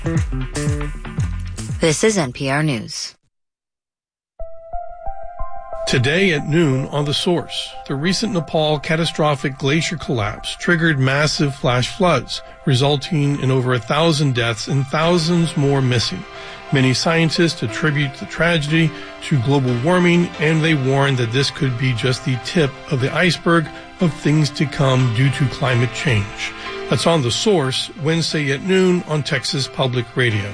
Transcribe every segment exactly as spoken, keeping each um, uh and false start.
This is N P R News. Today at noon on The Source, the recent Nepal catastrophic glacier collapse triggered massive flash floods, resulting in over a thousand deaths and thousands more missing. Many scientists attribute the tragedy to global warming, and they warn that this could be just the tip of the iceberg of things to come due to climate change. That's on The Source, Wednesday at noon on Texas Public Radio.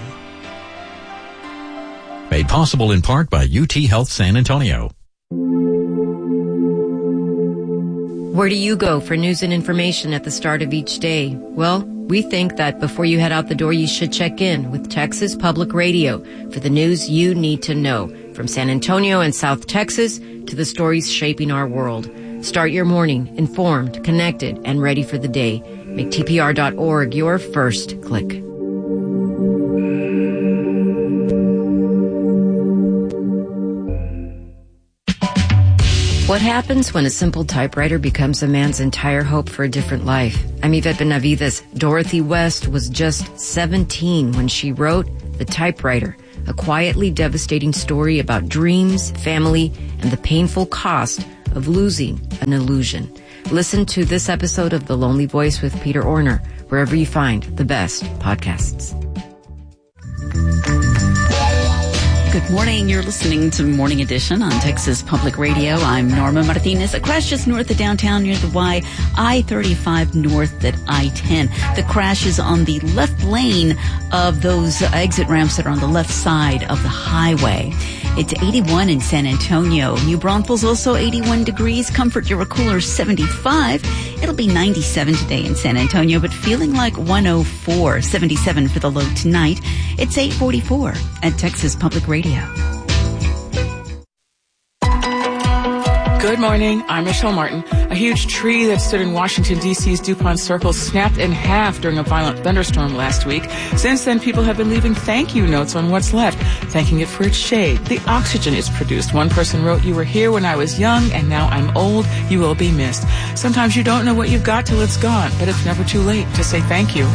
Made possible in part by U T Health San Antonio. Where do you go for news and information at the start of each day? Well, we think that before you head out the door, you should check in with Texas Public Radio for the news you need to know, from San Antonio and South Texas to the stories shaping our world. Start your morning informed, connected, and ready for the day. Make T P R dot org your first click. What happens when a simple typewriter becomes a man's entire hope for a different life? I'm Yvette Benavides. Dorothy West was just seventeen when she wrote The Typewriter, a quietly devastating story about dreams, family, and the painful cost of losing an illusion. Listen to this episode of The Lonely Voice with Peter Orner, wherever you find the best podcasts. Good morning. You're listening to Morning Edition on Texas Public Radio. I'm Norma Martinez. A crash just north of downtown near the Y, I thirty-five north at I ten. The crash is on the left lane of those exit ramps that are on the left side of the highway. It's eighty-one in San Antonio. New Braunfels also eighty-one degrees. Comfort, you're a cooler seventy-five. It'll be ninety-seven today in San Antonio, but feeling like one oh four. seventy-seven for the low tonight. It's eight forty-four at Texas Public Radio. Good morning. I'm Michelle Martin. A huge tree that stood in Washington, D C's DuPont Circle snapped in half during a violent thunderstorm last week. Since then, people have been leaving thank you notes on what's left, thanking it for its shade, the oxygen it's produced. One person wrote, "You were here when I was young, and now I'm old. You will be missed." Sometimes you don't know what you've got till it's gone, but it's never too late to say thank you.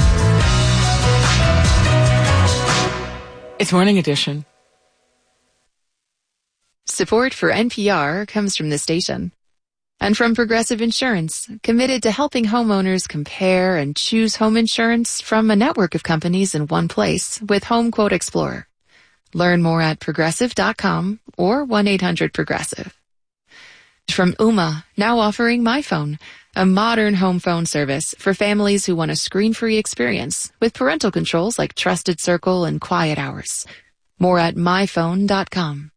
It's Morning Edition. Support for N P R comes from the station and from Progressive Insurance, committed to helping homeowners compare and choose home insurance from a network of companies in one place with Home Quote Explorer. Learn more at progressive dot com or one eight hundred progressive. From Ooma, now offering MyPhone, a modern home phone service for families who want a screen-free experience with parental controls like Trusted Circle and Quiet Hours. More at my phone dot com.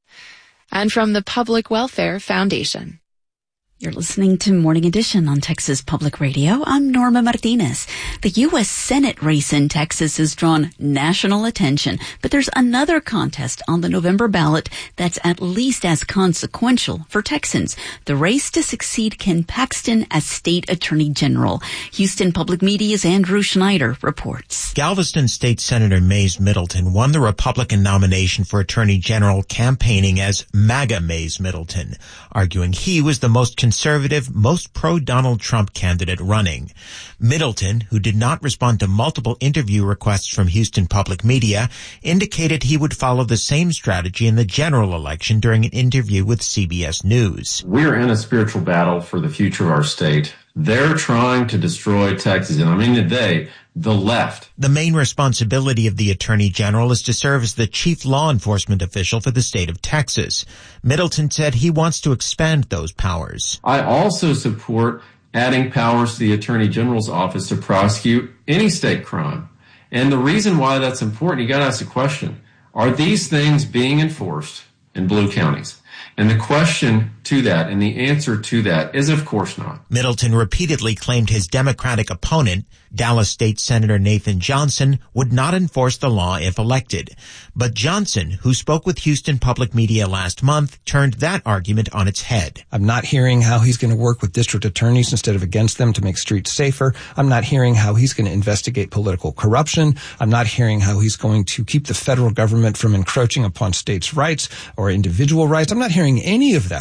And from the Public Welfare Foundation. You're listening to Morning Edition on Texas Public Radio. I'm Norma Martinez. The U S Senate race in Texas has drawn national attention, but there's another contest on the November ballot that's at least as consequential for Texans. The race to succeed Ken Paxton as state attorney general. Houston Public Media's Andrew Schneider reports. Galveston State Senator Mays Middleton won the Republican nomination for attorney general, campaigning as MAGA Mays Middleton, arguing he was the most conservative, most pro-Donald Trump candidate running. Middleton, who did not respond to multiple interview requests from Houston Public Media, indicated he would follow the same strategy in the general election during an interview with C B S News. We're in a spiritual battle for the future of our state. They're trying to destroy Texas, and I mean they, the left. The main responsibility of the Attorney General is to serve as the chief law enforcement official for the state of Texas. Middleton said he wants to expand those powers. I also support adding powers to the Attorney General's office to prosecute any state crime. And the reason why that's important, you got to ask the question, are these things being enforced in blue counties? And the question to that and the answer to that is, of course not. Middleton repeatedly claimed his Democratic opponent, Dallas State Senator Nathan Johnson, would not enforce the law if elected. But Johnson, who spoke with Houston Public Media last month, turned that argument on its head. I'm not hearing how he's going to work with district attorneys instead of against them to make streets safer. I'm not hearing how he's going to investigate political corruption. I'm not hearing how he's going to keep the federal government from encroaching upon states' rights or individual rights. I'm not hearing any of that stuff.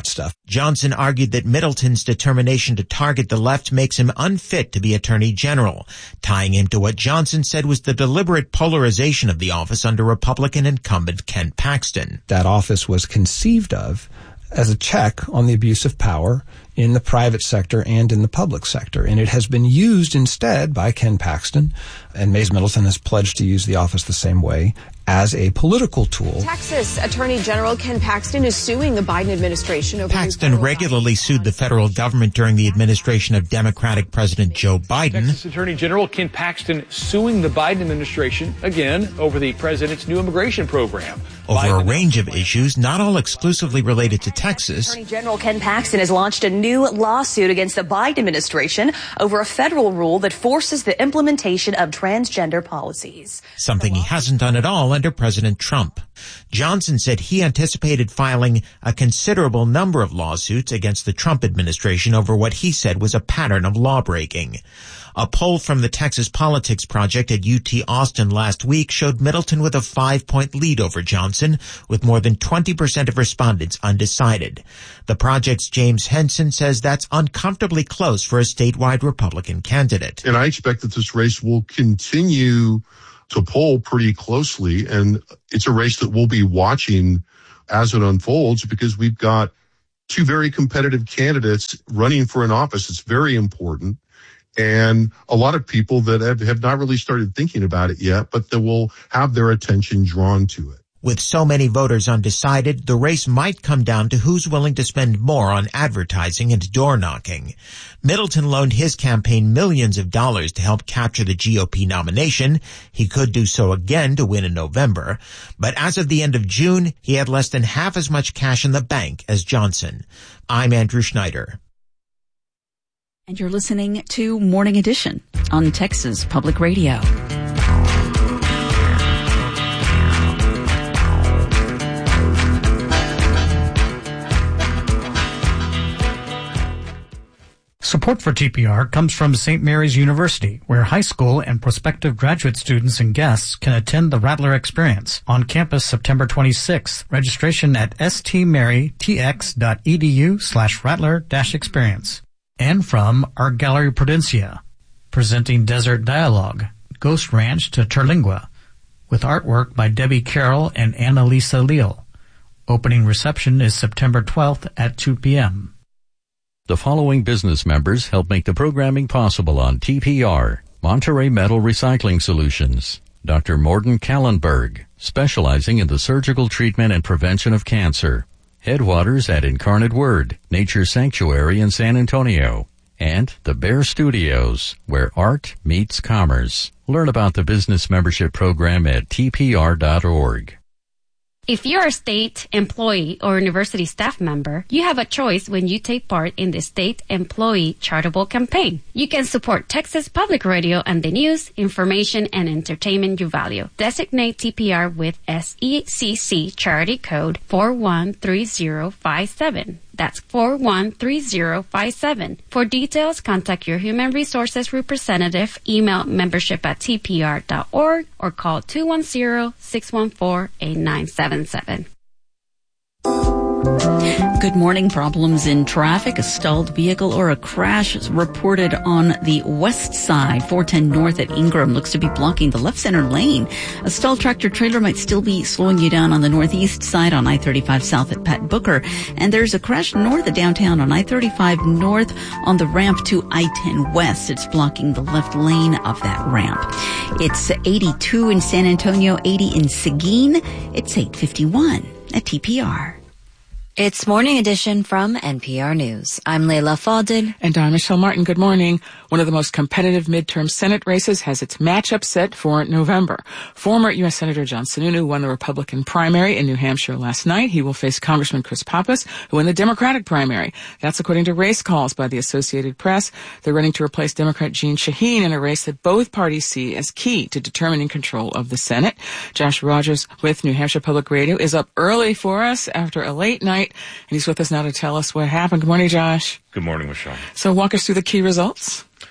Johnson argued that Middleton's determination to target the left makes him unfit to be Attorney General, tying him to what Johnson said was the deliberate polarization of the office under Republican incumbent Ken Paxton. That office was conceived of as a check on the abuse of power in the private sector and in the public sector. And it has been used instead by Ken Paxton, and Mays Middleton has pledged to use the office the same way, as a political tool. Texas Attorney General Ken Paxton is suing the Biden administration over... Paxton regularly sued the federal government during the administration of Democratic President Joe Biden. Texas Attorney General Ken Paxton suing the Biden administration, again, over the president's new immigration program. Over Biden a range of issues, not all exclusively related to Texas. Attorney General Ken Paxton has launched a new lawsuit against the Biden administration over a federal rule that forces the implementation of transgender policies. Something he hasn't done at all under President Trump. Johnson said he anticipated filing a considerable number of lawsuits against the Trump administration over what he said was a pattern of lawbreaking. A poll from the Texas Politics Project at U T Austin last week showed Middleton with a five-point lead over Johnson, with more than twenty percent of respondents undecided. The project's James Henson says that's uncomfortably close for a statewide Republican candidate. And I expect that this race will continue to poll pretty closely, and it's a race that we'll be watching as it unfolds because we've got two very competitive candidates running for an office. It's very important. And a lot of people that have, have not really started thinking about it yet, but that will have their attention drawn to it. With so many voters undecided, the race might come down to who's willing to spend more on advertising and door knocking. Middleton loaned his campaign millions of dollars to help capture the G O P nomination. He could do so again to win in November. But as of the end of June, he had less than half as much cash in the bank as Johnson. I'm Andrew Schneider. And you're listening to Morning Edition on Texas Public Radio. Support for T P R comes from Saint Mary's University, where high school and prospective graduate students and guests can attend the Rattler Experience on campus September twenty-sixth. Registration at stmarytx.edu slash rattler dash experience. And from Art Gallery Prudencia, presenting Desert Dialogue, Ghost Ranch to Terlingua, with artwork by Debbie Carroll and Annalisa Leal. Opening reception is September twelfth at two p.m. The following business members help make the programming possible on T P R. Monterey Metal Recycling Solutions. Doctor Morden Kallenberg, specializing in the surgical treatment and prevention of cancer. Headwaters at Incarnate Word, Nature Sanctuary in San Antonio. And the Bear Studios, where art meets commerce. Learn about the business membership program at T P R dot org. If you're a state employee or university staff member, you have a choice when you take part in the State Employee Charitable Campaign. You can support Texas Public Radio and the news, information, and entertainment you value. Designate T P R with S E C C Charity Code four one three zero five seven. That's four one three zero five seven. For details, contact your human resources representative, email membership at T P R dot org, or call two one zero, six one four, eight nine seven seven. Good morning. Problems in traffic, a stalled vehicle or a crash is reported on the west side. four ten north at Ingram looks to be blocking the left center lane. A stalled tractor trailer might still be slowing you down on the northeast side on I thirty-five south at Pat Booker. And there's a crash north of downtown on I thirty-five north on the ramp to I ten west. It's blocking the left lane of that ramp. It's eighty-two in San Antonio, eighty in Seguin. It's eight fifty-one at T P R. It's Morning Edition from N P R News. I'm Leila Fadil. And I'm Michelle Martin. Good morning. One of the most competitive midterm Senate races has its matchup set for November. Former U S Senator John Sununu won the Republican primary in New Hampshire last night. He will face Congressman Chris Pappas, who won the Democratic primary. That's according to race calls by the Associated Press. They're running to replace Democrat Jeanne Shaheen in a race that both parties see as key to determining control of the Senate. Josh Rogers with New Hampshire Public Radio is up early for us after a late night, and he's with us now to tell us what happened. Good morning, Josh. Good morning, Michelle. So walk us through the key results.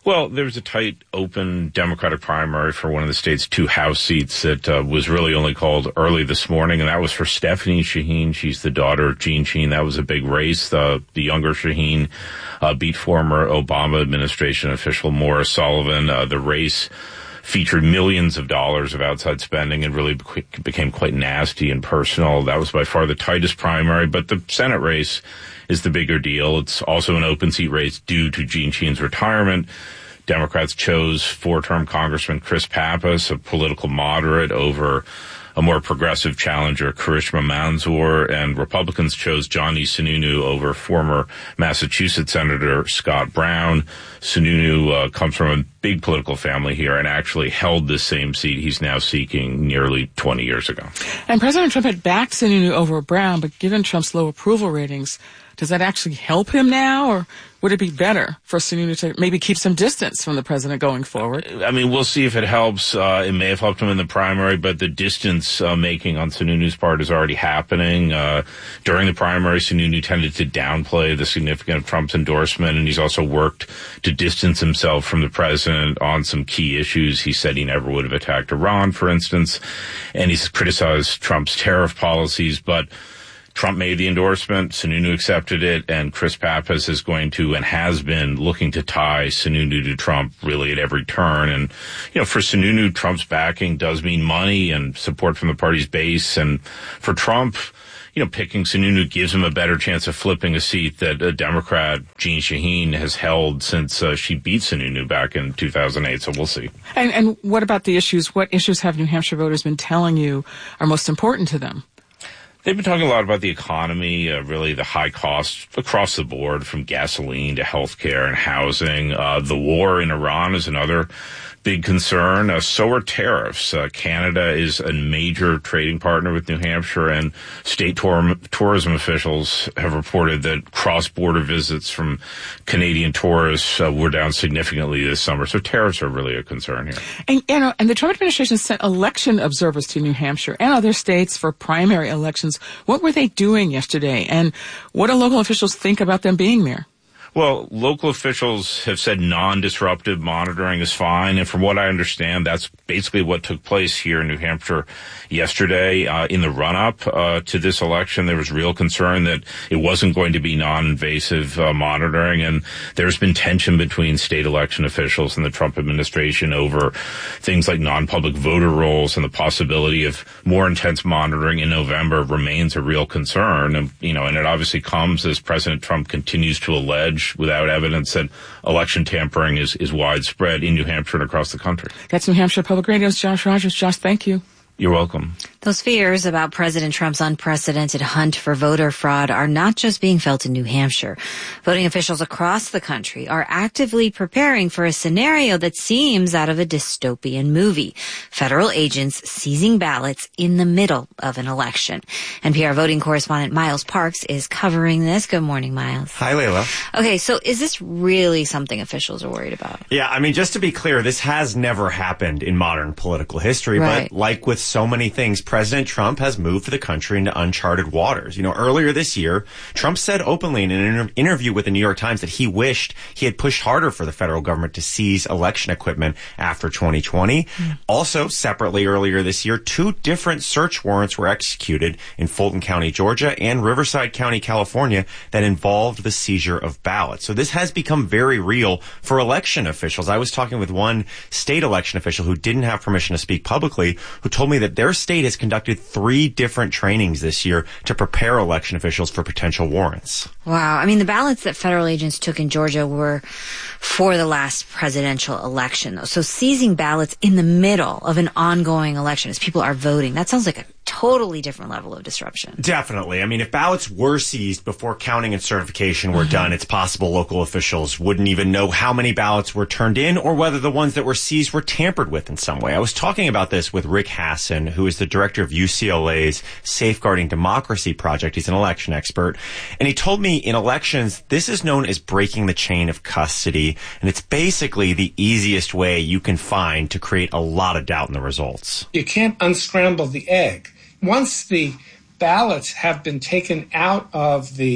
Well, there was a tight, open Democratic primary for one of the state's two House seats that uh, was really only called early this morning, and that was for Stephanie Shaheen. She's the daughter of Jeanne Shaheen. That was a big race. The, the younger Shaheen uh, beat former Obama administration official Maura Sullivan. Uh, the race featured millions of dollars of outside spending and really be- became quite nasty and personal. That was by far the tightest primary, but the Senate race is the bigger deal. It's also an open seat race due to Jeanne Shaheen's retirement. Democrats chose four-term Congressman Chris Pappas, a political moderate, over a more progressive challenger, Karishma Manzoor, and Republicans chose Johnny Sununu over former Massachusetts Senator Scott Brown. Sununu uh, comes from a big political family here and actually held the same seat he's now seeking nearly twenty years ago. And President Trump had backed Sununu over Brown, but given Trump's low approval ratings, does that actually help him now, or would it be better for Sununu to maybe keep some distance from the president going forward? I mean, we'll see if it helps. Uh, it may have helped him in the primary, but the distance uh, making on Sununu's part is already happening. Uh, during the primary, Sununu tended to downplay the significance of Trump's endorsement, and he's also worked to distance himself from the president on some key issues. He said he never would have attacked Iran, for instance, and he's criticized Trump's tariff policies, but Trump made the endorsement, Sununu accepted it, and Chris Pappas is going to and has been looking to tie Sununu to Trump really at every turn. And, you know, for Sununu, Trump's backing does mean money and support from the party's base. And for Trump, you know, picking Sununu gives him a better chance of flipping a seat that a Democrat, Jeanne Shaheen, has held since uh, she beat Sununu back in two thousand eight. So we'll see. And, and what about the issues? What issues have New Hampshire voters been telling you are most important to them? They've been talking a lot about the economy, uh, really the high costs across the board, from gasoline to healthcare and housing. Uh, the war in Iran is another big concern. Uh, so are tariffs. Uh, Canada is a major trading partner with New Hampshire, and state tour- tourism officials have reported that cross-border visits from Canadian tourists uh, were down significantly this summer. So tariffs are really a concern here. And, you know, and the Trump administration sent election observers to New Hampshire and other states for primary elections. What were they doing yesterday, and what do local officials think about them being there? Well, local officials have said non-disruptive monitoring is fine, and from what I understand, that's basically what took place here in New Hampshire yesterday. Uh, in the run-up uh, to this election, there was real concern that it wasn't going to be non-invasive uh, monitoring, and there's been tension between state election officials and the Trump administration over things like non-public voter rolls, and the possibility of more intense monitoring in November remains a real concern. And, you know, and it obviously comes as President Trump continues to allege without evidence that election tampering is, is widespread in New Hampshire and across the country. That's New Hampshire Public Radio's Josh Rogers. Josh, thank you. You're welcome. Those fears about President Trump's unprecedented hunt for voter fraud are not just being felt in New Hampshire. Voting officials across the country are actively preparing for a scenario that seems out of a dystopian movie. Federal agents seizing ballots in the middle of an election. N P R voting correspondent Miles Parks is covering this. Good morning, Miles. Hi, Layla. Okay, so is this really something officials are worried about? Yeah, I mean, just to be clear, this has never happened in modern political history, right. But like with so many things, President Trump has moved the country into uncharted waters. You know, earlier this year, Trump said openly in an inter- interview with the New York Times that he wished he had pushed harder for the federal government to seize election equipment after twenty twenty. Mm. Also, separately earlier this year, two different search warrants were executed in Fulton County, Georgia and Riverside County, California that involved the seizure of ballots. So this has become very real for election officials. I was talking with one state election official who didn't have permission to speak publicly, who told me that their state has conducted three different trainings this year to prepare election officials for potential warrants. Wow. I mean, the ballots that federal agents took in Georgia were for the last presidential election, though. So seizing ballots in the middle of an ongoing election as people are voting, that sounds like a totally different level of disruption. Definitely. I mean, if ballots were seized before counting and certification were mm-hmm. done, it's possible local officials wouldn't even know how many ballots were turned in or whether the ones that were seized were tampered with in some way. I was talking about this with Rick Hassan, who is the director of U C L A's Safeguarding Democracy Project. He's an election expert. And he told me in elections, this is known as breaking the chain of custody. And it's basically the easiest way you can find to create a lot of doubt in the results. You can't unscramble the egg. Once the ballots have been taken out of the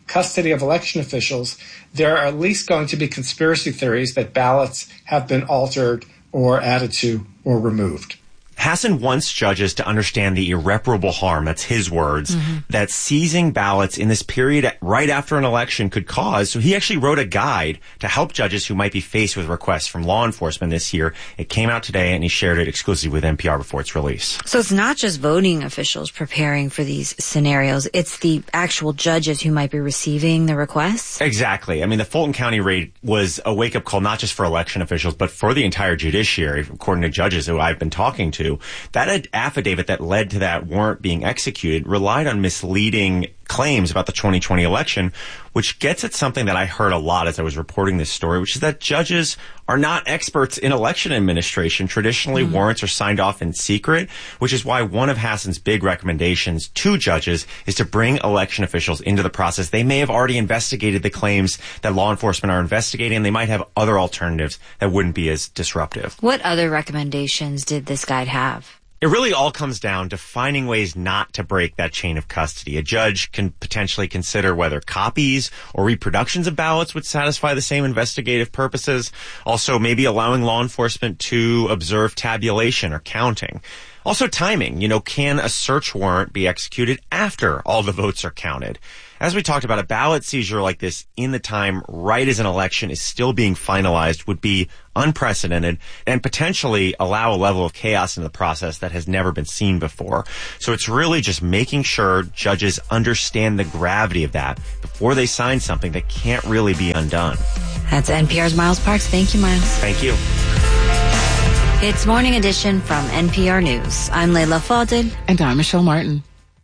custody of election officials, there are at least going to be conspiracy theories that ballots have been altered or added to or removed. Hassan wants judges to understand the irreparable harm, that's his words, mm-hmm. that seizing ballots in this period right after an election could cause. So he actually wrote a guide to help judges who might be faced with requests from law enforcement this year. It came out today, and he shared it exclusively with N P R before its release. So it's not just voting officials preparing for these scenarios. It's the actual judges who might be receiving the requests? Exactly. I mean, the Fulton County raid was a wake-up call not just for election officials, but for the entire judiciary, according to judges who I've been talking to. That affidavit that led to that warrant being executed relied on misleading claims about the twenty twenty election, which gets at something that I heard a lot as I was reporting this story, which is that judges are not experts in election administration. Traditionally, mm-hmm. warrants are signed off in secret, which is why one of Hassan's big recommendations to judges is to bring election officials into the process. They may have already investigated the claims that law enforcement are investigating, and they might have other alternatives that wouldn't be as disruptive. What other recommendations did this guide have? It really all comes down to finding ways not to break that chain of custody. A judge can potentially consider whether copies or reproductions of ballots would satisfy the same investigative purposes. Also, maybe allowing law enforcement to observe tabulation or counting. Also, timing. You know, can a search warrant be executed after all the votes are counted? As we talked about, a ballot seizure like this in the time right as an election is still being finalized would be unprecedented and potentially allow a level of chaos in the process that has never been seen before. So it's really just making sure judges understand the gravity of that before they sign something that can't really be undone. That's N P R's Miles Parks. Thank you, Miles. Thank you. It's Morning Edition from N P R News. I'm Leila Fadel. And I'm Michelle Martin.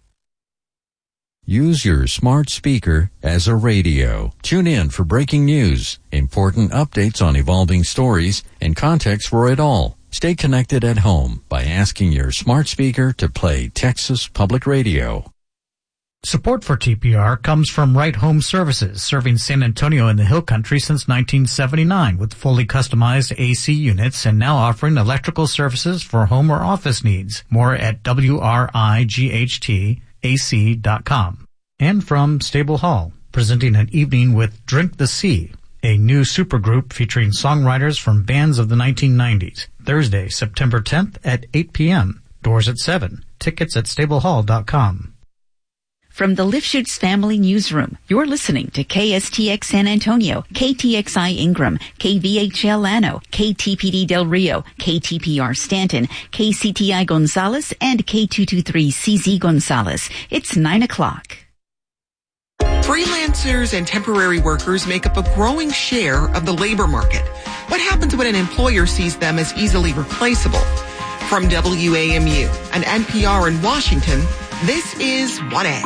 Use your smart speaker as a radio. Tune in for breaking news, important updates on evolving stories, and context for it all. Stay connected at home by asking your smart speaker to play Texas Public Radio. Support for T P R comes from Right Home Services, serving San Antonio and the Hill Country since nineteen seventy-nine with fully customized A C units and now offering electrical services for home or office needs. More at W R I G H T A C dot com. And from Stable Hall, presenting an evening with Drink the Sea, a new supergroup featuring songwriters from bands of the nineteen nineties. Thursday, September tenth at eight p.m. Doors at seven. Tickets at stable hall dot com. From the Lifshoots Family Newsroom, you're listening to K S T X San Antonio, K T X I Ingram, K V H L Llano, K T P D Del Rio, K T P R Stanton, K C T I Gonzales, and K two twenty-three C Z Gonzales. It's nine o'clock. Freelancers and temporary workers make up a growing share of the labor market. What happens when an employer sees them as easily replaceable? From W A M U and N P R in Washington, this is one A.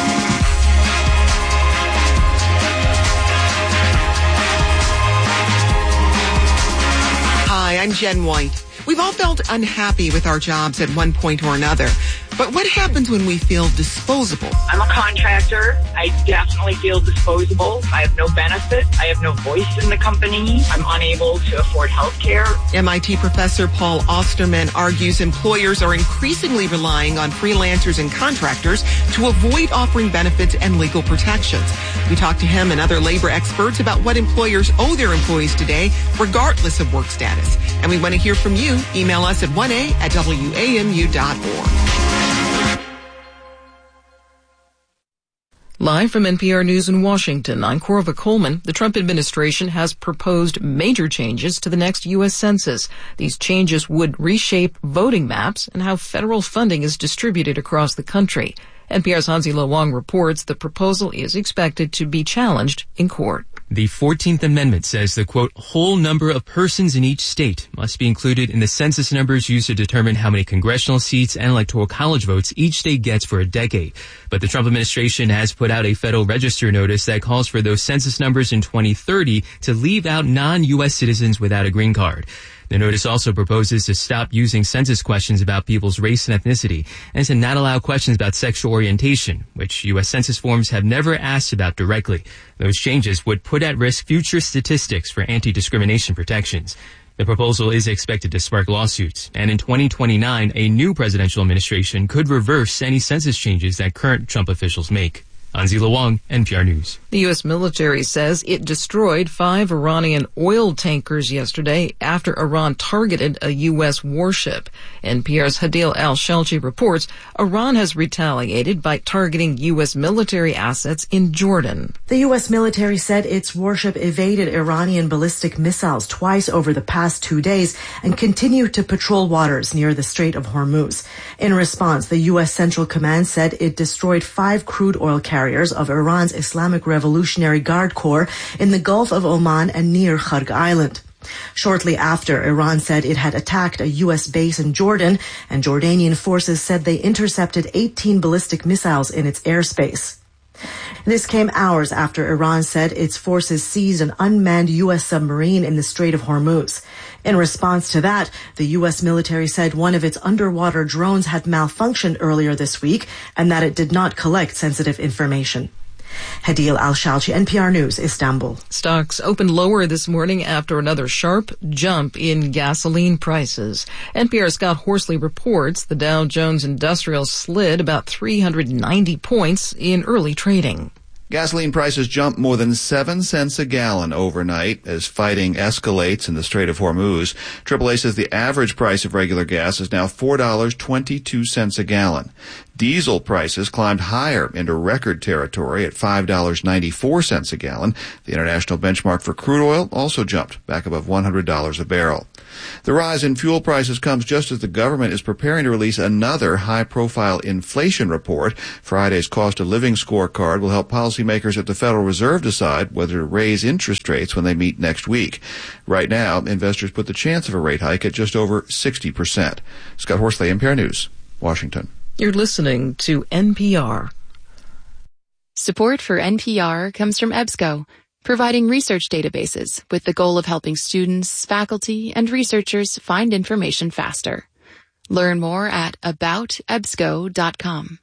Hi, I'm Jen White. We've all felt unhappy with our jobs at one point or another. But what happens when we feel disposable? I'm a contractor. I definitely feel disposable. I have no benefit. I have no voice in the company. I'm unable to afford health care. M I T professor Paul Osterman argues employers are increasingly relying on freelancers and contractors to avoid offering benefits and legal protections. We talked to him and other labor experts about what employers owe their employees today, regardless of work status. And we want to hear from you. Email us at one A at W A M U dot org. Live from N P R News in Washington, I'm Corva Coleman. The Trump administration has proposed major changes to the next U S Census. These changes would reshape voting maps and how federal funding is distributed across the country. N P R's Hansi Lo Wang reports the proposal is expected to be challenged in court. The fourteenth Amendment says the, quote, whole number of persons in each state must be included in the census numbers used to determine how many congressional seats and electoral college votes each state gets for a decade. But the Trump administration has put out a Federal Register notice that calls for those census numbers in twenty thirty to leave out non-U S citizens without a green card. The notice also proposes to stop using census questions about people's race and ethnicity and to not allow questions about sexual orientation, which U S Census forms have never asked about directly. Those changes would put at risk future statistics for anti-discrimination protections. The proposal is expected to spark lawsuits, and in twenty twenty-nine, a new presidential administration could reverse any census changes that current Trump officials make. Hansi Lo Wang, N P R News. The U S military says it destroyed five Iranian oil tankers yesterday after Iran targeted a U S warship. N P R's Hadil Al-Shalchi reports Iran has retaliated by targeting U S military assets in Jordan. The U S military said its warship evaded Iranian ballistic missiles twice over the past two days and continued to patrol waters near the Strait of Hormuz. In response, the U S Central Command said it destroyed five crude oil carriers of Iran's Islamic Revolutionary Guard Corps in the Gulf of Oman and near Kharg Island. Shortly after, Iran said it had attacked a U S base in Jordan, and Jordanian forces said they intercepted eighteen ballistic missiles in its airspace. This came hours after Iran said its forces seized an unmanned U S submarine in the Strait of Hormuz. In response to that, the U S military said one of its underwater drones had malfunctioned earlier this week and that it did not collect sensitive information. Hadil Al-Shalchi, N P R News, Istanbul. Stocks opened lower this morning after another sharp jump in gasoline prices. N P R's Scott Horsley reports the Dow Jones Industrial slid about three hundred ninety points in early trading. Gasoline prices jumped more than seven cents a gallon overnight as fighting escalates in the Strait of Hormuz. triple A says the average price of regular gas is now four dollars and twenty-two cents a gallon. Diesel prices climbed higher into record territory at five dollars and ninety-four cents a gallon. The international benchmark for crude oil also jumped back above one hundred dollars a barrel. The rise in fuel prices comes just as the government is preparing to release another high-profile inflation report. Friday's cost of living scorecard will help policymakers at the Federal Reserve decide whether to raise interest rates when they meet next week. Right now, investors put the chance of a rate hike at just over sixty percent. Scott Horsley, N P R News, Washington. You're listening to N P R. Support for N P R comes from EBSCO, providing research databases with the goal of helping students, faculty, and researchers find information faster. Learn more at about ebsco dot com.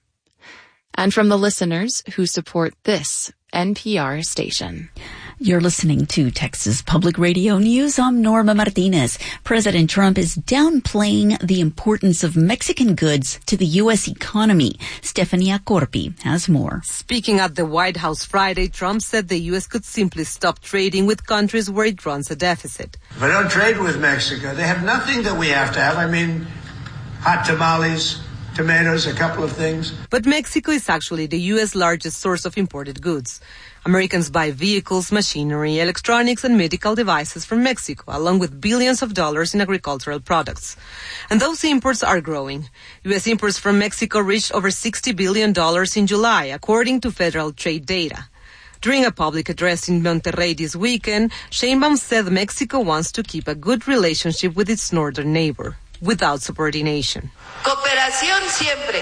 And from the listeners who support this N P R station. You're listening to Texas Public Radio News. I'm Norma Martinez. President Trump is downplaying the importance of Mexican goods to the U S economy. Stefania Corpi has more. Speaking at the White House Friday, Trump said the U S could simply stop trading with countries where it runs a deficit. If I don't trade with Mexico, they have nothing that we have to have. I mean, hot tamales, tomatoes, a couple of things. But Mexico is actually the U S largest source of imported goods. Americans buy vehicles, machinery, electronics, and medical devices from Mexico, along with billions of dollars in agricultural products. And those imports are growing. U S imports from Mexico reached over sixty billion dollars in July, according to federal trade data. During a public address in Monterrey this weekend, Sheinbaum said Mexico wants to keep a good relationship with its northern neighbor, without subordination. Cooperación siempre,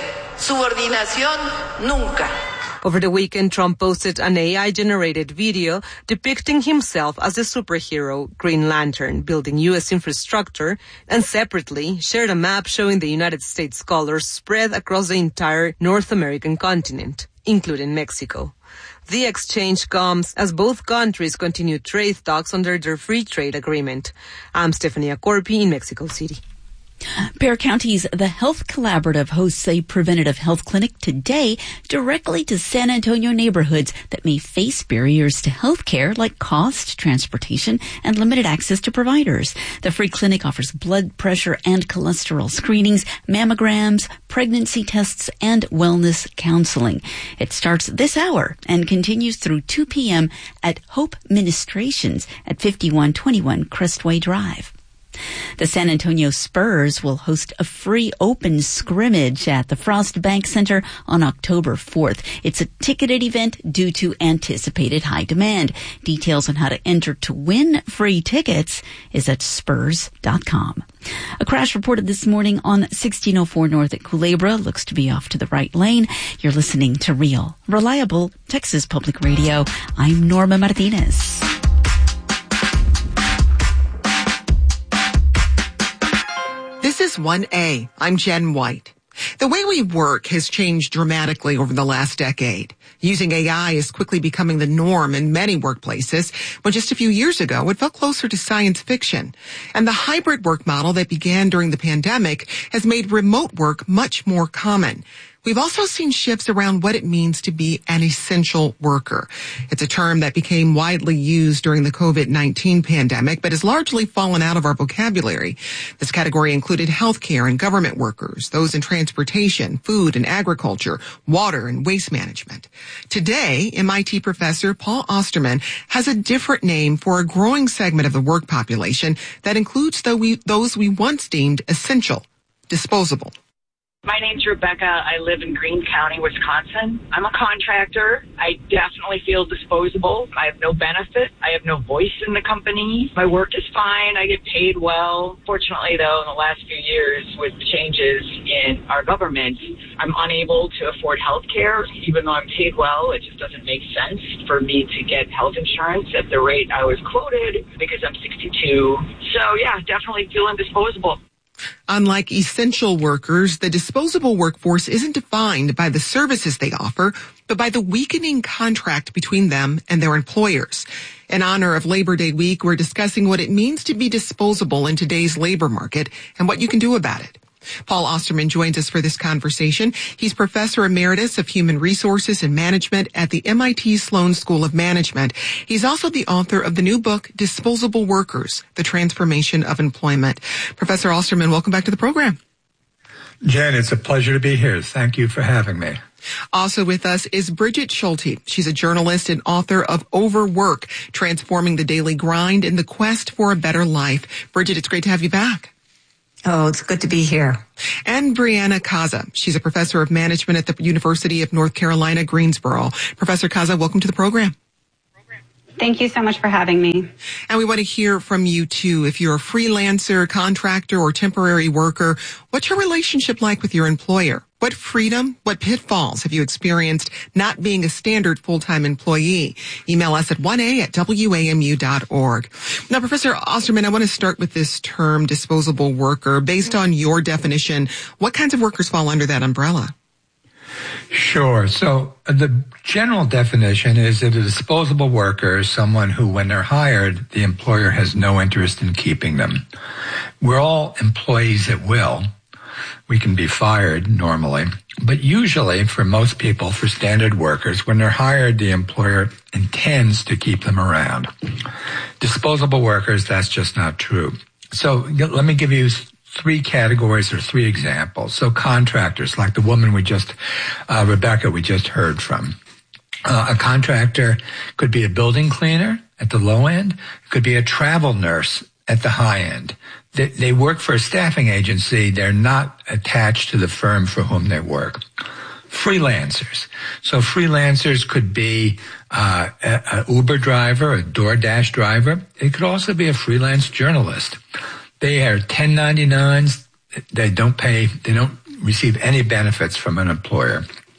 subordinación nunca. Over the weekend, Trump posted an A I-generated video depicting himself as the superhero Green Lantern building U S infrastructure, and separately shared a map showing the United States colors spread across the entire North American continent, including Mexico. The exchange comes as both countries continue trade talks under their free trade agreement. I'm Stefania Corpi in Mexico City. Bexar County's The Health Collaborative hosts a preventative health clinic today directly to San Antonio neighborhoods that may face barriers to health care like cost, transportation, and limited access to providers. The free clinic offers blood pressure and cholesterol screenings, mammograms, pregnancy tests, and wellness counseling. It starts this hour and continues through two p.m. at Hope Ministrations at fifty-one twenty-one Crestway Drive. The San Antonio Spurs will host a free open scrimmage at the Frost Bank Center on October fourth. It's a ticketed event due to anticipated high demand. Details on how to enter to win free tickets is at spurs dot com. A crash reported this morning on sixteen oh four North at Culebra. Looks to be off to the right lane. You're listening to Real, Reliable Texas Public Radio. I'm Norma Martinez. This is one A. I'm Jen White. The The way we work has changed dramatically over the last decade. Using A I is quickly becoming the norm in many workplaces, when just a few years ago it felt closer to science fiction. And the hybrid work model that began during the pandemic has made remote work much more common. We've also seen shifts around what it means to be an essential worker. It's a term that became widely used during the COVID nineteen pandemic, but has largely fallen out of our vocabulary. This category included healthcare and government workers, those in transportation, food and agriculture, water and waste management. Today, M I T professor Paul Osterman has a different name for a growing segment of the work population that includes those we once deemed essential, disposable. My name's Rebecca. I live in Greene County, Wisconsin. I'm a contractor. I definitely feel disposable. I have no benefit. I have no voice in the company. My work is fine. I get paid well. Fortunately, though, in the last few years, with the changes in our government, I'm unable to afford health care. Even though I'm paid well, it just doesn't make sense for me to get health insurance at the rate I was quoted because I'm sixty-two. So, yeah, definitely feeling disposable. Unlike essential workers, the disposable workforce isn't defined by the services they offer, but by the weakening contract between them and their employers. In honor of Labor Day week, we're discussing what it means to be disposable in today's labor market and what you can do about it. Paul Osterman joins us for this conversation. He's Professor Emeritus of Human Resources and Management at the M I T Sloan School of Management. He's also the author of the new book, Disposable Workers, The Transformation of Employment. Professor Osterman, welcome back to the program. Jen, it's a pleasure to be here. Thank you for having me. Also with us is Bridget Schulte. She's a journalist and author of Overwork, Transforming the Daily Grind in the Quest for a Better Life. Bridget, it's great to have you back. Oh, it's good to be here. And Brianna Kaza. She's a professor of management at the University of North Carolina, Greensboro. Professor Kaza, welcome to the program. Thank you so much for having me. And we want to hear from you, too. If you're a freelancer, contractor, or temporary worker, what's your relationship like with your employer? What freedom, what pitfalls have you experienced not being a standard full-time employee? Email us at one a at w a m u dot org. Now, Professor Osterman, I want to start with this term, disposable worker. Based on your definition, what kinds of workers fall under that umbrella? Sure. So uh, the general definition is that a disposable worker is someone who, when they're hired, the employer has no interest in keeping them. We're all employees at will. We can be fired normally, but usually for most people, for standard workers, when they're hired, the employer intends to keep them around. Disposable workers, that's just not true. So let me give you three categories or three examples. So contractors, like the woman we just, uh, Rebecca, we just heard from. Uh, a contractor could be a building cleaner at the low end. It could be a travel nurse at the high end. They, they work for a staffing agency. They're not attached to the firm for whom they work. Freelancers. So freelancers could be uh, an Uber driver, a DoorDash driver. It could also be a freelance journalist. They are ten ninety-nines. They don't pay, they don't receive any benefits from an employer.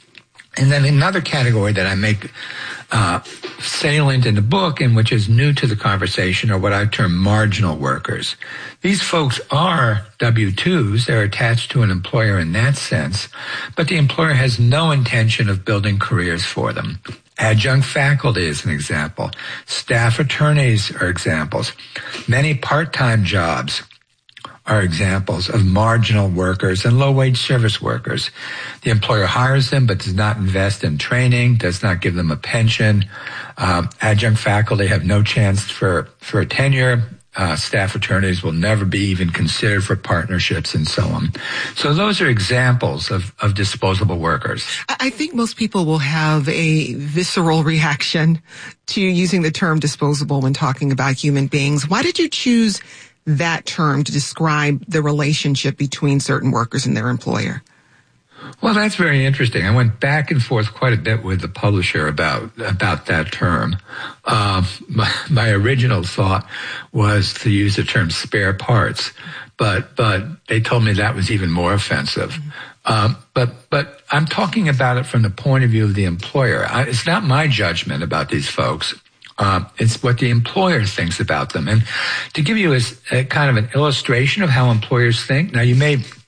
And then another category that I make uh, salient in the book, and which is new to the conversation, are what I term marginal workers. These folks are W two's. They're attached to an employer in that sense, but the employer has no intention of building careers for them. Adjunct faculty is an example. Staff attorneys are examples. Many part-time jobs are examples of marginal workers and low-wage service workers. The employer hires them but does not invest in training, does not give them a pension. Um, adjunct faculty have no chance for, for a tenure. Uh, staff attorneys will never be even considered for partnerships and so on. So those are examples of, of disposable workers. I think most people will have a visceral reaction to using the term disposable when talking about human beings. Why did you choose that term to describe the relationship between certain workers and their employer? Well, that's very interesting. I went back and forth quite a bit with the publisher about about that term. Uh, my, my original thought was to use the term spare parts, but but they told me that was even more offensive. Mm-hmm. Um, but but I'm talking about it from the point of view of the employer. I, it's not my judgment about these folks. Uh, it's what the employer thinks about them. And to give you a, a kind of an illustration of how employers think, now you may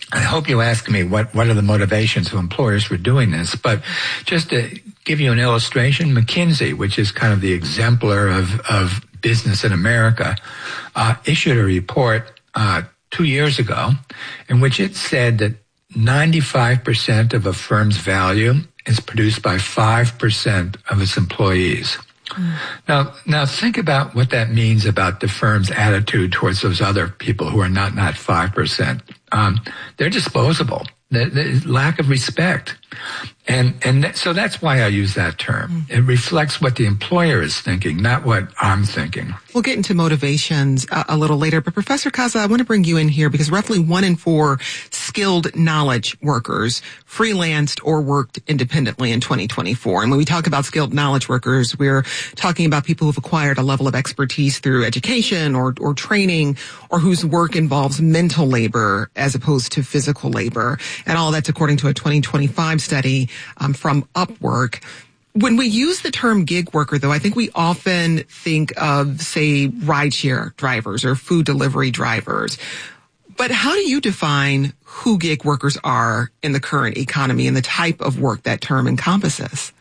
I hope you ask me what, what are the motivations of employers for doing this, but just to give you an illustration, McKinsey, which is kind of the exemplar of, of business in America, uh, issued a report uh, two years ago in which it said that ninety-five percent of a firm's value is produced by five percent of its employees. Mm. Now, now think about what that means about the firm's attitude towards those other people who are not, not five percent. Um, they're disposable. The, the lack of respect. And, and th- so that's why I use that term. Mm. It reflects what the employer is thinking, not what I'm thinking. We'll get into motivations uh, a little later, but Professor Kaza, I want to bring you in here because roughly one in four skilled knowledge workers freelanced or worked independently in twenty twenty-four. And when we talk about skilled knowledge workers, we're talking about people who've acquired a level of expertise through education or, or training, or whose work involves mental labor as opposed to physical labor. And all that's according to a twenty twenty-five study um, from Upwork. When we use the term gig worker, though, I think we often think of, say, rideshare drivers or food delivery drivers. But how do you define who gig workers are in the current economy and the type of work that term encompasses?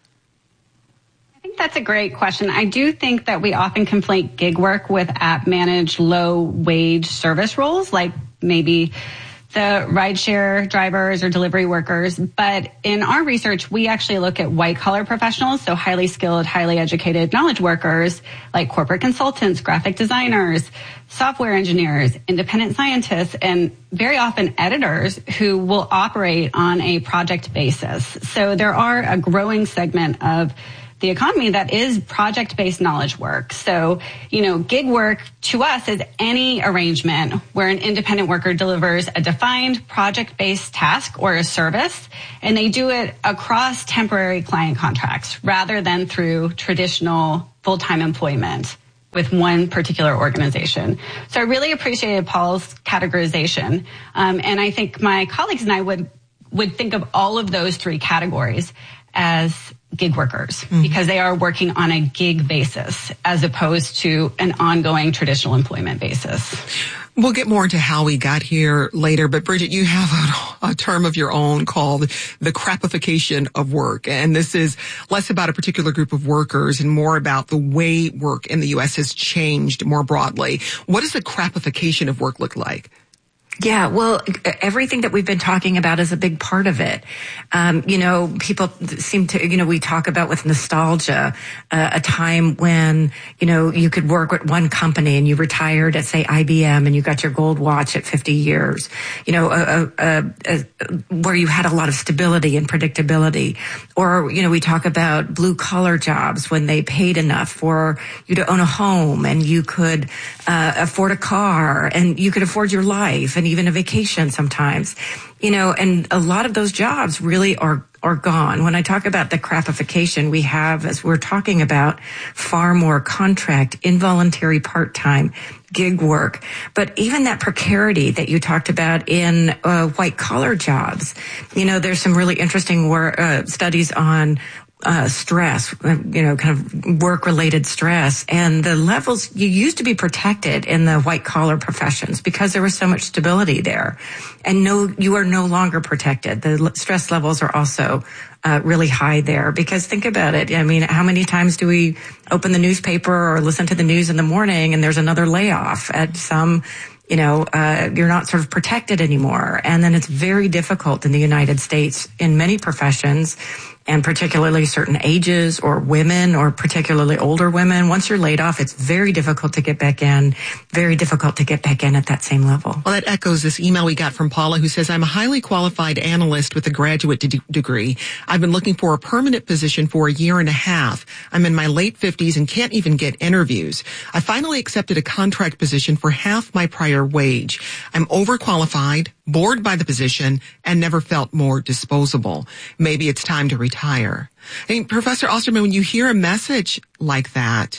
I think that's a great question. I do think that we often conflate gig work with app-managed low-wage service roles, like maybe the rideshare drivers or delivery workers. But in our research, we actually look at white-collar professionals, so highly skilled, highly educated knowledge workers like corporate consultants, graphic designers, software engineers, independent scientists, and very often editors who will operate on a project basis. So there are a growing segment of the economy that is project-based knowledge work. So, you know, gig work to us is any arrangement where an independent worker delivers a defined project-based task or a service, and they do it across temporary client contracts rather than through traditional full-time employment with one particular organization. So I really appreciated Paul's categorization. Um, and I think my colleagues and I would, would think of all of those three categories as gig workers, mm-hmm. because they are working on a gig basis as opposed to an ongoing traditional employment basis. We'll get more into how we got here later, but Bridget, you have a, a term of your own called the crapification of work. And this is less about a particular group of workers and more about the way work in the U S has changed more broadly. What does the crapification of work look like? Yeah, well, everything that we've been talking about is a big part of it. Um, you know, people seem to, you know, we talk about with nostalgia, uh, a time when, you know, you could work at one company and you retired at, say, I B M and you got your gold watch at fifty years, you know, uh, uh, uh, where you had a lot of stability and predictability. Or, you know, we talk about blue collar jobs when they paid enough for you to own a home and you could uh, afford a car and you could afford your life and even a vacation sometimes, you know, and a lot of those jobs really are, are gone. When I talk about the crapification, we have, as we're talking about, far more contract, involuntary part-time, gig work. But even that precarity that you talked about in uh, white-collar jobs, you know, there's some really interesting work, uh, studies on Uh, stress, you know, kind of work-related stress. And the levels, you used to be protected in the white-collar professions because there was so much stability there. And no, you are no longer protected. The stress levels are also uh, really high there because think about it. I mean, how many times do we open the newspaper or listen to the news in the morning and there's another layoff at some, you know, uh, you're not sort of protected anymore. And then it's very difficult in the United States in many professions, and particularly certain ages or women or particularly older women. Once you're laid off, it's very difficult to get back in, very difficult to get back in at that same level. Well, that echoes this email we got from Paula who says, I'm a highly qualified analyst with a graduate de- degree. I've been looking for a permanent position for a year and a half. I'm in my late fifties and can't even get interviews. I finally accepted a contract position for half my prior wage. I'm overqualified, bored by the position, and never felt more disposable. Maybe it's time to retire. I mean, Professor Osterman, when you hear a message like that,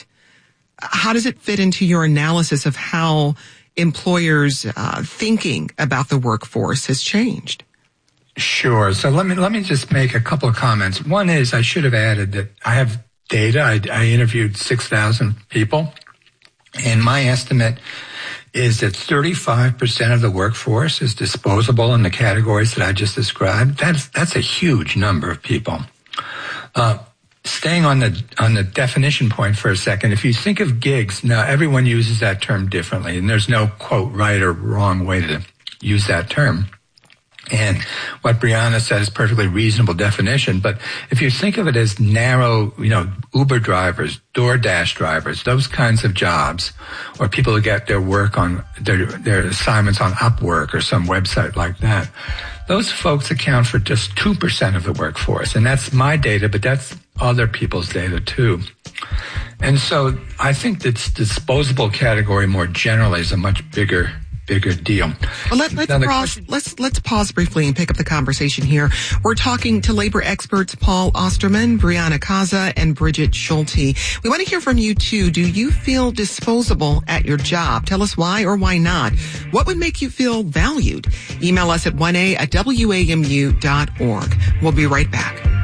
how does it fit into your analysis of how employers' uh, thinking about the workforce has changed? Sure. So let me let me just make a couple of comments. One is I should have added that I have data. I, I interviewed six thousand people, and my estimate is that thirty-five percent of the workforce is disposable in the categories that I just described. That's, that's a huge number of people. Uh, staying on the, on the definition point for a second, if you think of gigs, now everyone uses that term differently, and there's no, quote, right or wrong way to use that term. And what Brianna said is perfectly reasonable definition. But if you think of it as narrow, you know, Uber drivers, DoorDash drivers, those kinds of jobs, or people who get their work on their, their assignments on Upwork or some website like that, those folks account for just two percent of the workforce. And that's my data, but that's other people's data too. And so I think this disposable category more generally is a much bigger bigger deal. Well, let, let's, pause, let's, let's pause briefly and pick up the conversation here. We're talking to labor experts Paul Osterman, Brianna Kaza, and Bridget Schulte. We want to hear from you too. Do you feel disposable at your job? Tell us why or why not. What would make you feel valued? Email us at one a at w a m u dot org. We'll be right back.